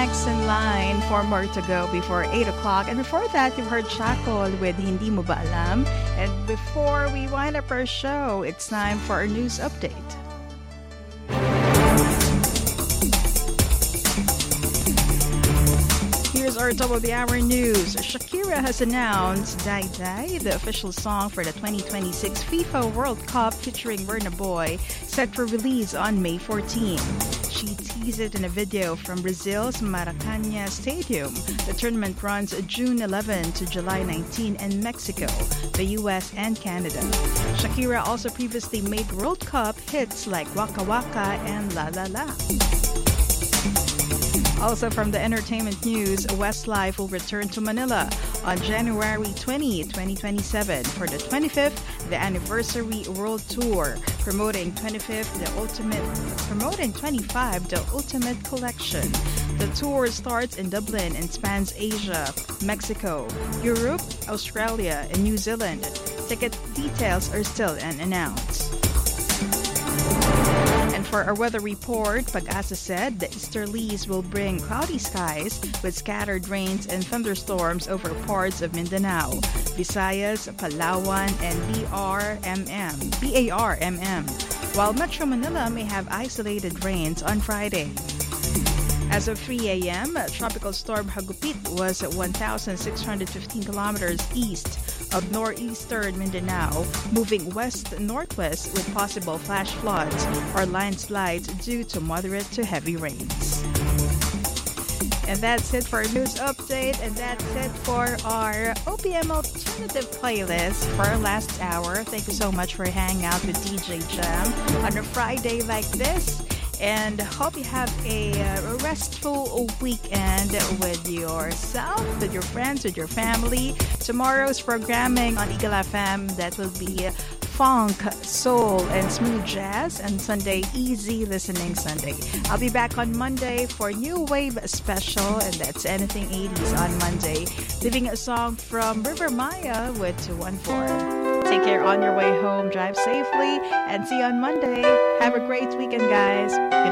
next in line. 4 more to go before 8 o'clock. And before that, you've heard Shakol with Hindi Mo Ba Alam. And before we wind up our show, it's time for our news update. Here's our top of the hour news. Shakira has announced Dai Dai, the official song for the 2026 FIFA World Cup featuring Burna Boy, set for release on May 14. She teased it in a video from Brazil's Maracanã Stadium. The tournament runs June 11 to July 19 in Mexico, the US, and Canada. Shakira also previously made World Cup hits like Waka Waka and La La La. Also from the entertainment news, Westlife will return to Manila on January 20, 2027 for the 25th The Anniversary World Tour, promoting 25 The Ultimate Collection. The tour starts in Dublin and spans Asia, Mexico, Europe, Australia, and New Zealand. Ticket details are still unannounced. And for our weather report, Pag-asa said the easterlies will bring cloudy skies with scattered rains and thunderstorms over parts of Mindanao, Visayas, Palawan, and BARMM, while Metro Manila may have isolated rains on Friday. As of 3 a.m., Tropical Storm Hagupit was 1,615 kilometers east of northeastern Mindanao, moving west-northwest with possible flash floods or landslides due to moderate to heavy rains. And that's it for our news update, and that's it for our OPM Alternative playlist for our last hour. Thank you so much for hanging out with DJ Jam on a Friday like this. And hope you have a restful weekend with yourself, with your friends, with your family. Tomorrow's programming on Eagle FM, that will be funk, soul, and smooth jazz. And Sunday, easy listening Sunday. I'll be back on Monday for New Wave Special, and that's Anything 80s on Monday. Leaving a song from River Maya with 214. Take care on your way home. Drive safely and see you on Monday. Have a great weekend, guys. Good